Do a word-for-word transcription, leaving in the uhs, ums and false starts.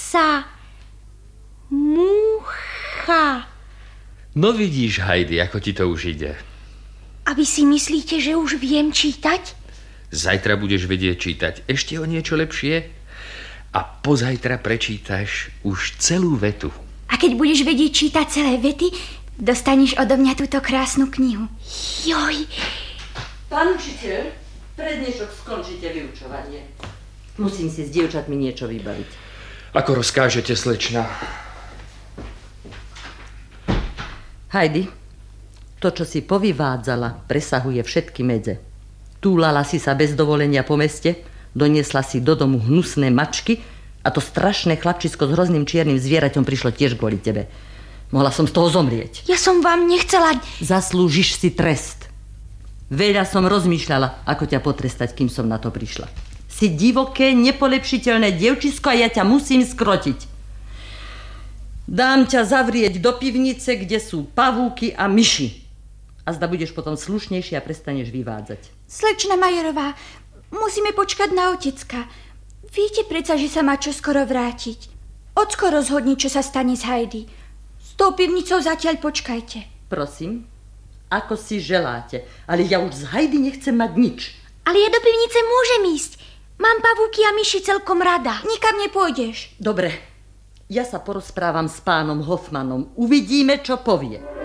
Sa. Múcha. No vidíš, Heidi, ako ti to už ide. A vy si myslíte, že už viem čítať? Zajtra budeš vedieť čítať ešte o niečo lepšie a pozajtra prečítaš už celú vetu. A keď budeš vedieť čítať celé vety, dostaneš odo mňa túto krásnu knihu. Joj. Pán učiteľ, pre dnešok skončite vyučovanie. Musím si s dievčatmi niečo vybaviť. Ako rozkážete, slečna. Heidi, to, čo si povyvádzala, presahuje všetky medze. Túlala si sa bez dovolenia po meste, doniesla si do domu hnusné mačky a to strašné chlapčisko s hrozným čiernym zvieraťom prišlo tiež kvôli tebe. Mohla som z toho zomrieť. Ja som vám nechcela... Zaslúžiš si trest. Veľa som rozmýšľala, ako ťa potrestať, kým som na to prišla. Si divoké, nepolepšiteľné dievčisko a ja ťa musím skrotiť. Dám ťa zavrieť do pivnice, kde sú pavúky a myši. A zda budeš potom slušnejšie a prestaneš vyvádzať. Slečna Majerová, musíme počkať na otecka. Viete predsa, že sa má čoskoro vrátiť. Ocko rozhodni, čo sa stane s Heidi. S tou pivnicou zatiaľ počkajte. Prosím, ako si želáte, ale ja už z Heidi nechcem mať nič. Ale ja do pivnice môžem ísť. Mám pavúky a myši celkom rada. Nikam nepôjdeš. Dobre, ja sa porozprávam s pánom Hoffmanom. Uvidíme, čo povie.